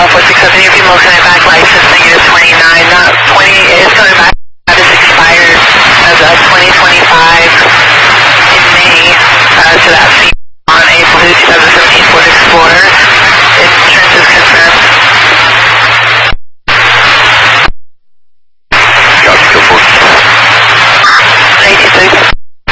146 Avenue, People Connect back, license negative 29, not 20, it's going to